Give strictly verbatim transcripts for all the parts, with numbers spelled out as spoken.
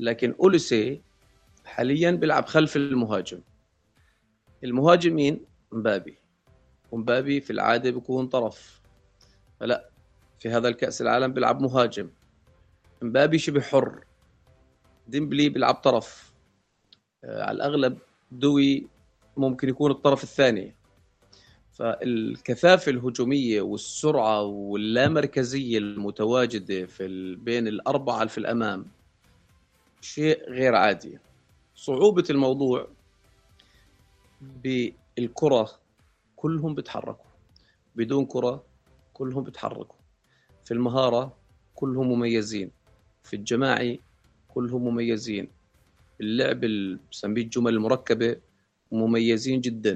لكن أوليسي حاليا بيلعب خلف المهاجم. المهاجم مين؟ مبابي. ومبابي في العادة بيكون طرف، فلا، في هذا الكأس العالم بيلعب مهاجم. مبابي شبه حر، ديمبلي بيلعب طرف. آه على الأغلب دوي ممكن يكون الطرف الثاني. فالكثافة الهجومية والسرعة واللامركزية المتواجدة في بين الأربعة في الأمام شيء غير عادي. صعوبة الموضوع بالكرة، كلهم بيتحركوا. بدون كرة كلهم بيتحركوا. في المهارة كلهم مميزين. في الجماعي كلهم مميزين. اللعب اللي بسميه الجمل المركبة مميزين جدا.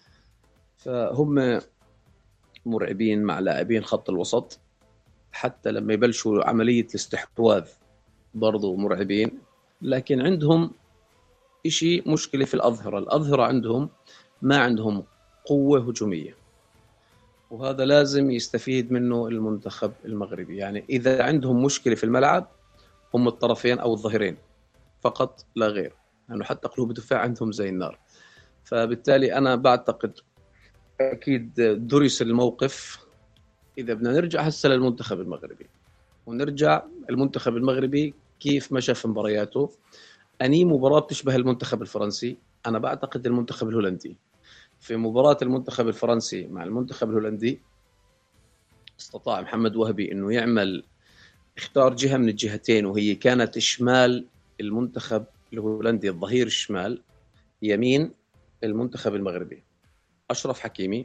فهم مرعبين مع لاعبين خط الوسط. حتى لما يبلشوا عملية الاستحواذ برضو مرعبين. لكن عندهم إشي مشكلة في الأظهرة. الأظهرة عندهم ما عندهم قوة هجومية، وهذا لازم يستفيد منه المنتخب المغربي. يعني إذا عندهم مشكلة في الملعب هم الطرفين أو الظهيرين فقط لا غير، لأنه يعني حتى قلوب الدفاع عندهم زي النار. فبالتالي أنا بعتقد أكيد درس الموقف. إذا بدنا نرجع هسه للمنتخب المغربي ونرجع المنتخب المغربي كيف مشى في مبارياته، أني مباراة بتشبه المنتخب الفرنسي. أنا بعتقد المنتخب الهولندي في مباراة المنتخب الفرنسي مع المنتخب الهولندي استطاع محمد وهبي أنه يعمل، اختار جهة من الجهتين، وهي كانت شمال المنتخب الهولندي الظهير الشمال، يمين المنتخب المغربي أشرف حكيمي،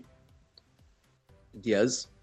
دياز،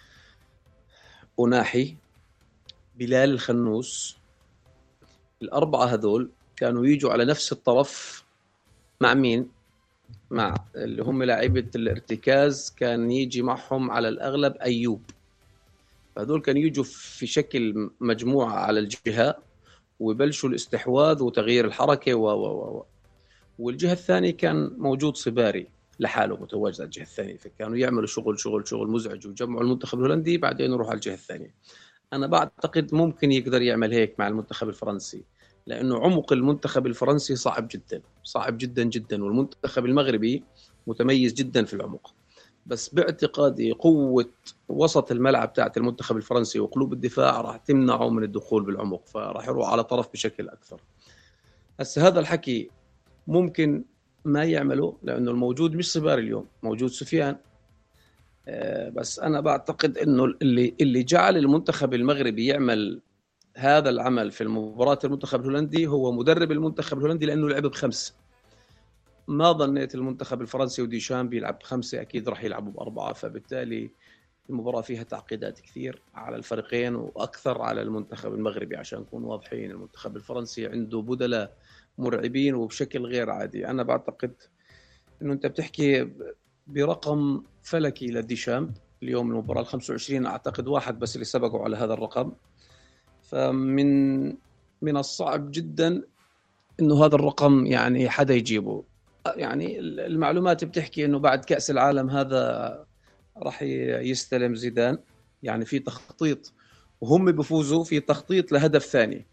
أناحي، بلال الخنوس. الأربعة هذول كانوا يجوا على نفس الطرف مع مين؟ مع اللي هم لاعيبة الارتكاز. كان يجي معهم على الأغلب أيوب. فهذول كانوا يجوا في شكل مجموعة على الجهة ويبلشوا الاستحواذ وتغيير الحركة و و و والجهة الثانية كان موجود صباري لحاله متواجد على الجهة الثانية. فكانوا يعملوا شغل شغل شغل مزعج وجمعوا المنتخب الهولندي بعدين يروح على الجهة الثانية. أنا بعتقد ممكن يقدر يعمل هيك مع المنتخب الفرنسي، لأنه عمق المنتخب الفرنسي صعب جدا صعب جدا جدا، والمنتخب المغربي متميز جدا في العمق. بس باعتقادي قوة وسط الملعب تاعت المنتخب الفرنسي وقلوب الدفاع راح تمنعه من الدخول بالعمق، فراح يروح على طرف بشكل أكثر. هسه هذا الحكي ممكن ما يعمله لأنه الموجود مش صبار اليوم، موجود سفيان. بس أنا بعتقد أنه اللي اللي جعل المنتخب المغربي يعمل هذا العمل في المباراة المنتخب الهولندي هو مدرب المنتخب الهولندي، لأنه لعب بخمسة. ما ظنيت المنتخب الفرنسي وديشام بيلعب بخمسة، أكيد راح يلعبوا بأربعة. فبالتالي المباراة فيها تعقيدات كثير على الفريقين وأكثر على المنتخب المغربي. عشان نكون واضحين، المنتخب الفرنسي عنده بدلاء مرعبين وبشكل غير عادي. أنا بعتقد أنه أنت بتحكي برقم فلكي لديشام اليوم. المباراة الخمسة وعشرين أعتقد واحد بس اللي سبقوا على هذا الرقم. فمن من الصعب جدا أنه هذا الرقم يعني حدا يجيبه. يعني المعلومات بتحكي أنه بعد كأس العالم هذا راح يستلم زيدان. يعني في تخطيط وهم بيفوزوا في تخطيط لهدف ثاني،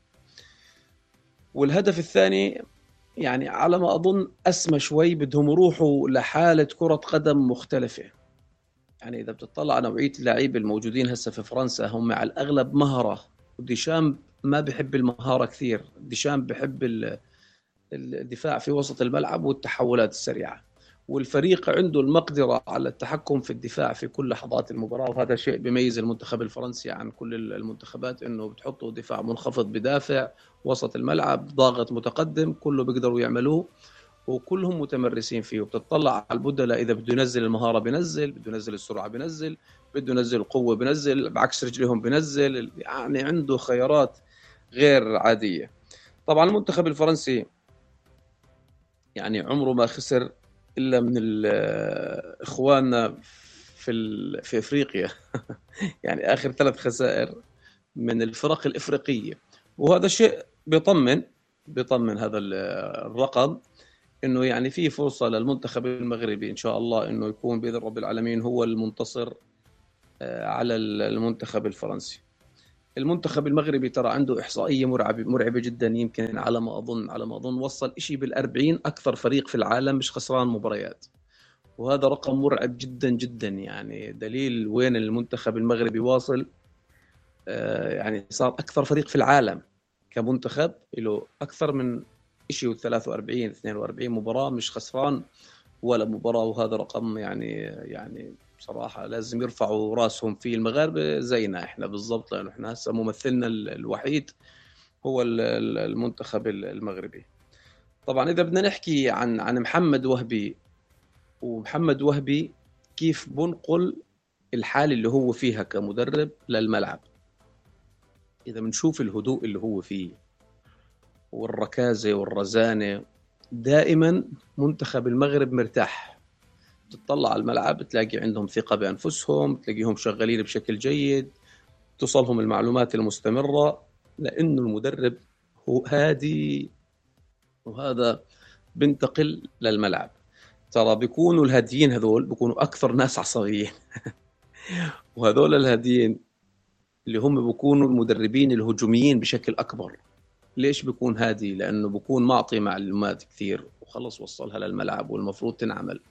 والهدف الثاني يعني على ما أظن أسمى شوي، بدهم يروحوا لحالة كرة قدم مختلفة. يعني إذا بتطلع على نوعية اللاعبين الموجودين هسه في فرنسا هم على الأغلب مهرة، وديشام ما بحب المهارة كثير. ديشام بحب الدفاع في وسط الملعب والتحولات السريعة، والفريق عنده المقدرة على التحكم في الدفاع في كل لحظات المباراة. وهذا شيء بيميز المنتخب الفرنسي عن كل المنتخبات، انه بتحطوا دفاع منخفض بدافع، وسط الملعب ضاغط متقدم، كله بيقدروا يعملوه وكلهم متمرسين فيه. وبتطلع على البدلاء، اذا بده ينزل المهارة بنزل، بده ينزل السرعة بنزل، بده ينزل القوة بنزل، بعكس رجلهم بنزل. يعني عنده خيارات غير عادية. طبعا المنتخب الفرنسي يعني عمره ما خسر إلا من إخواننا في في إفريقيا. يعني آخر ثلاث خسائر من الفرق الإفريقية، وهذا شيء بيطمن بيطمن هذا الرقم، إنه يعني في فرصة للمنتخب المغربي إن شاء الله إنه يكون بإذن رب العالمين هو المنتصر على المنتخب الفرنسي. المنتخب المغربي ترى عنده إحصائية مرعبة مرعبة جدا، يمكن على ما أظن على ما أظن وصل إشي بالأربعين أكثر فريق في العالم مش خسران مباريات، وهذا رقم مرعب جدا جدا، يعني دليل وين المنتخب المغربي واصل. آه يعني صار أكثر فريق في العالم كمنتخب له أكثر من إشي وثلاثة وأربعين اثنين وأربعين مباراة مش خسران ولا مباراة، وهذا رقم يعني يعني بصراحة لازم يرفعوا راسهم فيه المغاربة زينا إحنا بالضبط، لأنه إحنا هسه ممثلنا الوحيد هو المنتخب المغربي. طبعا إذا بدنا نحكي عن عن محمد وهبي، ومحمد وهبي كيف بنقل الحالة اللي هو فيها كمدرب للملعب، إذا بنشوف الهدوء اللي هو فيه والركازة والرزانة، دائما منتخب المغرب مرتاح. تطلع على الملعب تلاقي عندهم ثقة بأنفسهم، تلاقيهم شغالين بشكل جيد، توصلهم المعلومات المستمرة، لأنه المدرب هو هادي، وهذا بنتقل للملعب. ترى بيكونوا الهاديين هذول بيكونوا أكثر ناس عصبيين وهذول الهاديين اللي هم بيكونوا المدربين الهجوميين بشكل أكبر. ليش بيكون هادي؟ لأنه بيكون معطي معلومات كثير وخلص وصلها للملعب والمفروض تنعمل،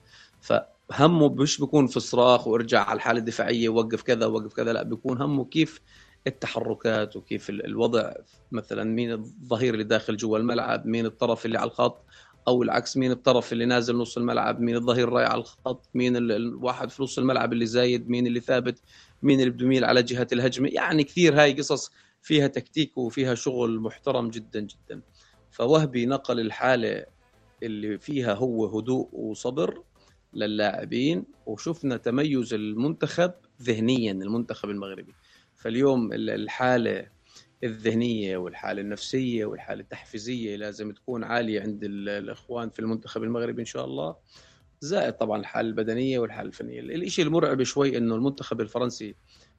فهمه مش بيكون في صراخ وارجع على الحالة الدفاعية ووقف كذا ووقف كذا، لا، بيكون همه كيف التحركات وكيف الوضع، مثلا مين الظهير اللي داخل جوا الملعب، مين الطرف اللي على الخط، أو العكس مين الطرف اللي نازل نص الملعب، مين الظهير رايح على الخط، مين الواحد في نص الملعب اللي زايد، مين اللي ثابت، مين اللي بده يميل على جهة الهجمة. يعني كثير هاي قصص فيها تكتيك وفيها شغل محترم جدا جدا. فوهبي نقل الحالة اللي فيها هو هدوء وصبر للاعبين، وشفنا تميز المنتخب ذهنيا، المنتخب المغربي. فاليوم الحالة الذهنية والحالة النفسية والحالة التحفيزية لازم تكون عالية عند الإخوان في المنتخب المغربي إن شاء الله، زائد طبعا الحالة البدنية والحالة الفنية. الإشي المرعب شوي إنه المنتخب الفرنسي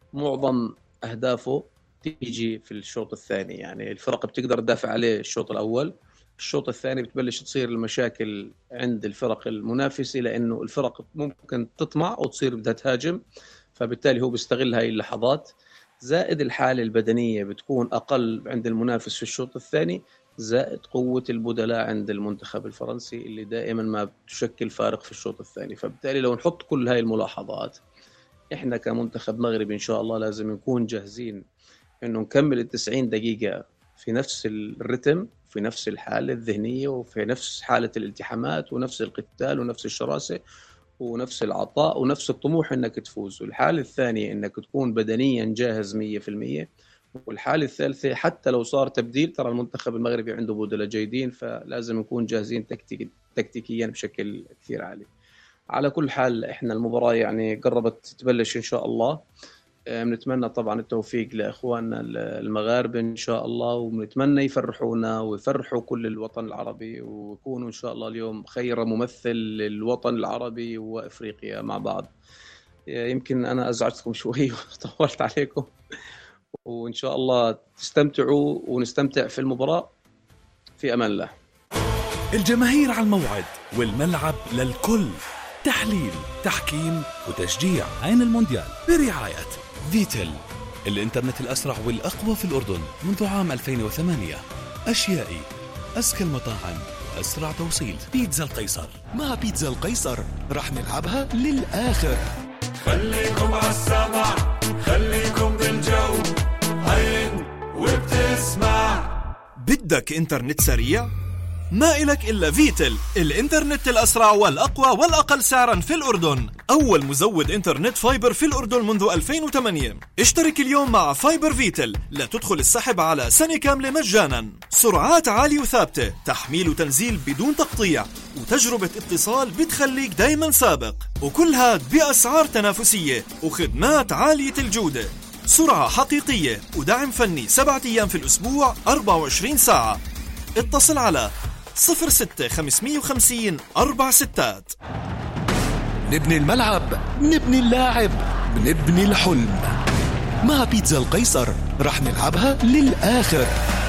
معظم أهدافه تيجي في الشوط الثاني، يعني الفرق بتقدر تدافع عليه الشوط الأول، الشوط الثاني بتبلش تصير المشاكل عند الفرق المنافسة، لأنه الفرق ممكن تطمع وتصير بدها تهاجم، فبالتالي هو بيستغل هاي اللحظات. زائد الحالة البدنية بتكون أقل عند المنافس في الشوط الثاني، زائد قوة البدلاء عند المنتخب الفرنسي اللي دائما ما بتشكل فارق في الشوط الثاني. فبالتالي لو نحط كل هاي الملاحظات، إحنا كمنتخب مغربي إن شاء الله لازم نكون جاهزين إنه نكمل التسعين دقيقة في نفس الرتم، في نفس الحالة الذهنية، وفي نفس حالة الالتحامات، ونفس القتال، ونفس الشراسة، ونفس العطاء، ونفس الطموح إنك تفوز. والحالة الثانية إنك تكون بدنيا جاهز مية في المية. والحالة الثالثة حتى لو صار تبديل، ترى المنتخب المغربي عنده بدلاء جيدين، فلازم نكون جاهزين تكتيك تكتيكيا بشكل كثير عالي. على كل حال إحنا المباراة يعني قربت تبلش إن شاء الله. بنتمنى طبعا التوفيق لإخواننا المغاربة إن شاء الله، وبنتمنى يفرحونا ويفرحوا كل الوطن العربي، ويكونوا إن شاء الله اليوم خير ممثل للوطن العربي وإفريقيا مع بعض. يمكن أنا أزعجتكم شوي وطولت عليكم، وإن شاء الله تستمتعوا ونستمتع في المباراة. في أمان الله. الجماهير على الموعد والملعب للكل، تحليل، تحكيم وتشجيع. عين المونديال برعاية فيتل، الإنترنت الأسرع والأقوى في الأردن منذ عام ألفين وثمانية. أشيائي، أزكى المطاعم، أسرع توصيل. بيتزا القيصر. مع بيتزا القيصر رح نلعبها للآخر. خليكم عالسمع، خليكم بالجو، عين وبتسمع. بدك إنترنت سريع؟ ما إلك إلا فيتل، الإنترنت الأسرع والأقوى والأقل سعراً في الأردن. أول مزود إنترنت فايبر في الأردن منذ ألفين وثمانية. اشترك اليوم مع فايبر فيتل، لا تدخل السحب على سنة كاملة مجاناً. سرعات عالية وثابتة، تحميل وتنزيل بدون تقطيع، وتجربة اتصال بتخليك دايماً سابق، وكل هاد بأسعار تنافسية وخدمات عالية الجودة. سرعة حقيقية ودعم فني سبعة أيام في الأسبوع أربعة وعشرين ساعة. اتصل على صفر ستة خمسمية وخمسين أربع ستات. نبني الملعب، نبني اللاعب، نبني الحلم. مع بيتزا القيصر رح نلعبها للآخر.